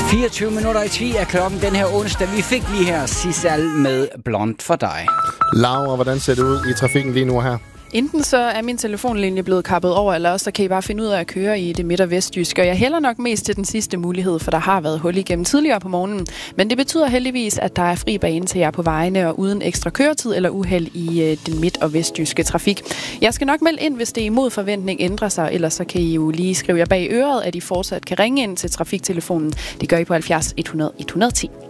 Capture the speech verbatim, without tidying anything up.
fireogtyve minutter i ti er klokken den her onsdag. Vi fik lige her Sissal med Blond for dig. Laura, hvordan ser det ud i trafikken lige nu her? Enten så er min telefonlinje blevet kappet over, eller også så kan I bare finde ud af at køre i det midt- og vestjyske. Og jeg hælder nok mest til den sidste mulighed, for der har været hul igennem tidligere på morgenen. Men det betyder heldigvis, at der er fri bane til jer på vejene og uden ekstra køretid eller uheld i øh, den midt- og vestjyske trafik. Jeg skal nok melde ind, hvis det imod forventning ændrer sig, ellers så kan I jo lige skrive jer bag øret, at I fortsat kan ringe ind til trafiktelefonen. Det gør I på halvfjerds et hundrede et hundrede og ti.